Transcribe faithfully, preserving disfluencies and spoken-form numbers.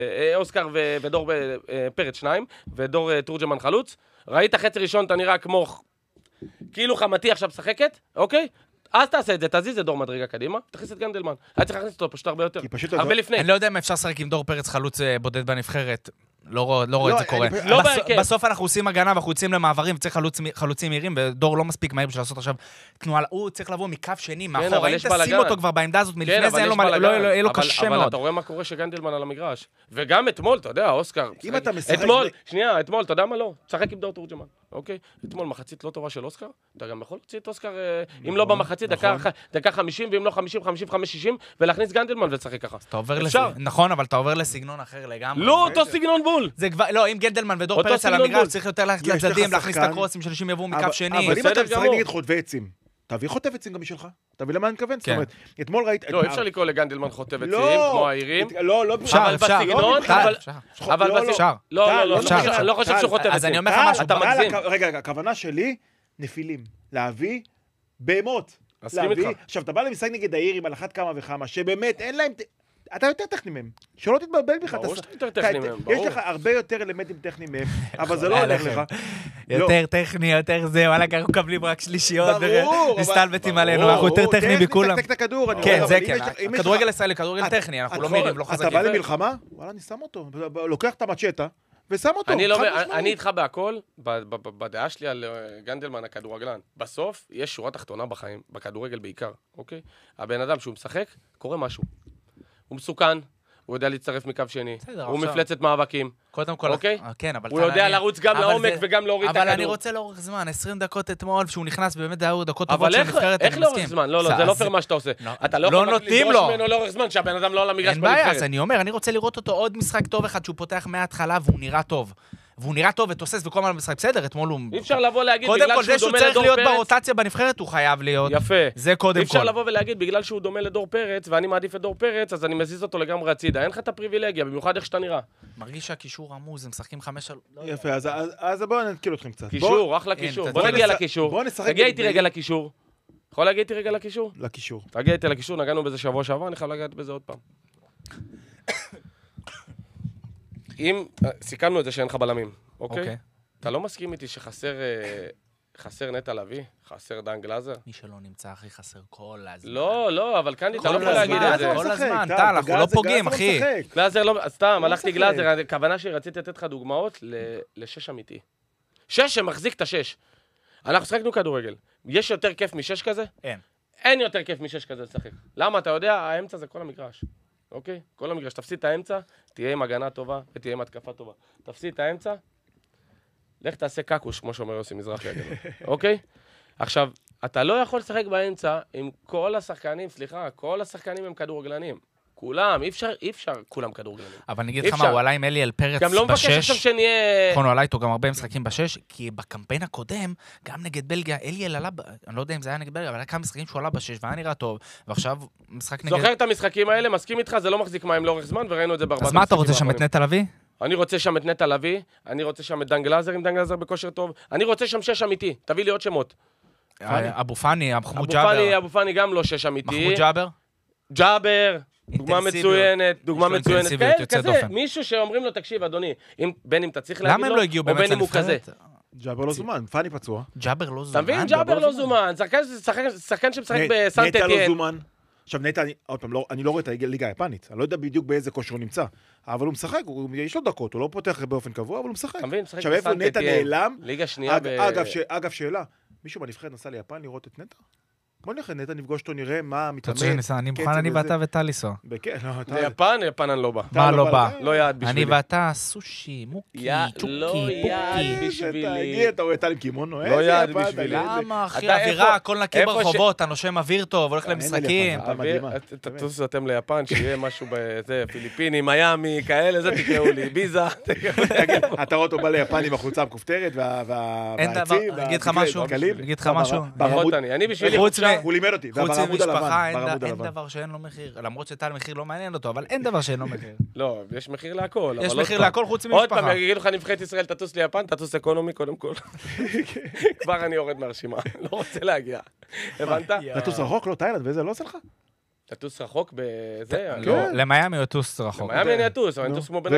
אוסקר ודור פרץ שניים, ודור תורג'מן חלוץ. ראית חצי ראשון, אתה נראה כמו, כאילו חמתי עכשיו שחקת, אוקיי? אז תעשה את זה, תזיז את דור מדרגה קדימה, תכניס את גנדלמן. היה צריך להכניס אותו פשוט הרבה יותר, הרבה לפני. אני לא יודע אם אפשר לשחק עם דור פרץ חלוץ בודד בנבחרת. לא רואה את זה קורה. בסוף אנחנו עושים הגנה ואנחנו יוצאים למעברים וצריך חלוצים מהירים, ודור לא מספיק מהיר בשביל לעשות עכשיו תנועה. הוא צריך לבוא מקו שני, מאחור. אם תשים אותו כבר בעמדה הזאת, מלפני זה יהיה לו קשה מאוד. אבל אתה רואה מה קורה שגנדלמן על המגרש. וגם אתמול, אתה יודע, אוסקר. אם אתה משחק... אתמול, שנייה, אתמול, אתה יודע מה לא? תשחק עם דור תורג'מן, אוקיי? אתמול מחצית לא טובה של אוסקר. אתה גם יכול להוציא את אוסקר, אם לא במחצית, דקה חמישים, ואם לא חמישים, חמישים וחמש, שישים, ולהכניס גנדלמן ולשחק ככה. נכון, אבל אתה עובר לסגנון אחר לגמרי. לא אותו סגנון בול. זה כבר, לא, אם גנדלמן ודור פרץ על המגרש, צריך יותר ללכת לצדדים, להכניס את הקרוסים שאנשים יבואו מקו שני. אבל אם אתה משחק נגד חוטבי עצים, תביא חוטב עצים גם משלך. תביא למה אני מכוון? זאת אומרת, אתמול ראית... לא, אפשר לקרוא לגנדלמן חוטב עצים, כמו העירים. לא, לא, אפשר, אפשר. אבל בסגנון... לא, לא, לא, אני לא חושב שהוא חוטב עצים. אז אני אומר לך משהו, אתה מגזים. רגע, הכוונה שלי, נפילים. להביא בהמות. מסכים איתך. עכשיו, אתה בא למשחק נגד העירים על אחת כמה וכמה, שבאמת אין להם... אתה יותר טכני מהם, שלא תתבלבל בכלל. ברור שאתה יותר טכני מהם, ברור. יש לך הרבה יותר אלמנטים טכניים מהם, אבל זה לא הולך לך. יותר טכני, יותר זה, וואלה, אנחנו מקבלים רק שלישיות, נסתלבטים עלינו, אנחנו יותר טכניים מכולם. טכני, טכני הכדור. כן, זה כן, כדורגל ישראלי, כדורגל טכני, אנחנו לא מהירים, לא חזקים. אתה בא למלחמה, וואלה, אני שם אותו, לוקח את המצ'טה, ושם אותו. אני איתך בהכל, בדעה שלי על גנדלמן הכדורגלן. בסוף, יש שורה תחתונה בחיים, בכדורגל בעיקר, אוקיי? הבן אדם שהוא משחק, קורה משהו. הוא מסוכן, הוא יודע להצטרף מקו שני, הוא מפלצת מאבקים. קודם כל, כן, אבל... הוא יודע לרוץ גם לעומק וגם להוריד את הכדור. אבל אני רוצה לאורך זמן, עשרים דקות אתמול, שהוא נכנס באמת דקות דקות טובות של נבחרת, איך לאורך זמן? לא, לא, זה לא פייר מה שאתה עושה. אתה לא יכול לדרוש ממנו לאורך זמן, שהבן אדם לא על המגרש בנבחרת. אין בעיה, אז אני אומר, אני רוצה לראות אותו עוד משחק טוב אחד, שהוא פותח מההתחלה והוא נראה טוב. והוא נראה טוב ותוסס וכל מה משחק בסדר, אתמול הוא... אי אפשר לבוא להגיד בגלל שהוא שהוא דומה צריך לדור להיות פרץ. ברוטציה בנבחרת, הוא חייב להיות. יפה. זה קודם כל. אי אפשר לבוא ולהגיד בגלל שהוא דומה לדור פרץ, ואני מעדיף את דור פרץ, אז אני מזיז אותו לגמרי הצידה. אין לך את הפריבילגיה, במיוחד איך שאתה נראה. מרגיש שהקישור עמוז, הם משחקים חמש... יפה, אז בואו נתקיל אתכם קצת. קישור, אחלה קישור. בוא נגיע לקישור. תגיע איתי רגע לקישור. יכול להגיע איתי רגע לקישור? לקישור. תגיע איתי לקישור, נגענו בזה שבוע שעבר, אני חייב לגעת בזה עוד פעם. אם סיכמנו את זה שאין לך בלמים, אוקיי? אתה לא מסכים איתי שחסר חסר נטע לביא? חסר דן גלאזר? מי שלא נמצא הכי חסר כל הזמן. לא, לא, אבל כאן אתה לא יכול להגיד את זה. כל הזמן, טל, אנחנו לא פוגעים, אחי. גלאזר לא, סתם, הלכתי גלאזר, הכוונה שרציתי לתת לך דוגמאות לשש אמיתי. שש שמחזיק את השש. אנחנו שחקנו כדורגל. יש יותר כיף משש כזה? אין. אין יותר כיף משש כזה לשחק. למה? אתה יודע, האמצע זה כל המגרש. אוקיי? כל המגרש. תפסיד את האמצע, תהיה עם הגנה טובה ותהיה עם התקפה טובה. תפסיד את האמצע, לך תעשה קקוש, כמו שאומר יוסי מזרחי. אוקיי? עכשיו, אתה לא יכול לשחק באמצע עם כל השחקנים, סליחה, כל השחקנים הם כדורגלנים. כולם, אי אפשר, אי אפשר, כולם כדורגלנים. אבל אני אגיד לך מה, הוא עלה עם אליאל פרץ בשש. גם לא מבקש עכשיו שנהיה... נכון, הוא עלה איתו גם הרבה משחקים בשש, כי בקמפיין הקודם, גם נגד בלגיה, אליאל עלה, אני לא יודע אם זה היה נגד בלגיה, אבל היה כמה משחקים שהוא עלה בשש, והיה נראה טוב, ועכשיו משחק נגד... זוכר את המשחקים האלה, מסכים איתך, זה לא מחזיק מים לאורך זמן, וראינו את זה בארבעת אז מה אתה רוצה שם את נטע לביא? אני רוצה שם את נטע לביא, אני רוצה שם את דן גלאזר עם דן גלאזר בכושר טוב, אני רוצה שם שש אמיתי, תביא לי עוד שמות. אבו פאני, מחמוד ג'אבר. אבו פאני גם לא שש אמיתי. מחמוד ג'אבר? ג'אבר, דוגמה מצוינת, דוגמה מצוינת, כזה, מישהו שאומרים לו, תקשיב, אדוני, בין אם אתה צריך להגיד לו, או בין אם הוא כזה. ג'אבר לא זומן, פאני פצוע. ג'אבר לא זומן. אתה מבין? ג'אבר לא זומן, שחקן שמשחק בסנט נטע לא אתיין. זומן. עכשיו נטע, עוד פעם, אני לא רואה את הליגה היפנית, אני לא יודע בדיוק באיזה כושר הוא נמצא, אבל הוא משחק, יש לו דקות, הוא לא פותח באופן קבוע, אבל הוא משחק. אתה מבין? משחק עכשיו איפה נטע נעלם? ליגה שנייה ב... אגב, שאלה, מישהו בנבחרת נסע ליפן לראות את נטע? בוא נלך נטע, נפגוש אותו, נראה מה מתאמן. אני מוכן, אני ואתה וטליסו. ליפן, ליפן אני לא בא. מה לא בא? לא יעד בשבילי. אני ואתה, סושי, מוקי, צ'וקי, לא יעד בשבילי. אתה רואה טל עם קימונו, לא יעד בשבילי. למה, אחי, אווירה, הכל נקי ברחובות, אתה נושם אוויר טוב, הולך למשחקים. תטוסו אתם ליפן, שיהיה משהו בזה, פיליפינים, מיאמי, כאלה, זה תקראו לי, ביזה. אתה רואה אותו בא ליפן עם החולצה המכופתרת והעצים. אגיד לך משהו, אגיד לך משהו. הוא לימד אותי, חוץ ממשפחה, אין דבר שאין לו מחיר. למרות שטל מחיר לא מעניין אותו, אבל אין דבר שאין לו מחיר. לא, יש מחיר להכל. יש מחיר להכל חוץ ממשפחה. עוד פעם, יגידו לך נבחרת ישראל, תטוס ליפן, תטוס אקונומי קודם כל. כבר אני יורד מהרשימה, לא רוצה להגיע. הבנת? תטוס רחוק, לא תאילנד, וזה לא עושה לך? תטוס רחוק בזה? למיימי הוא טוס רחוק. למיימי אני אטוס, אבל אני אטוס כמו בן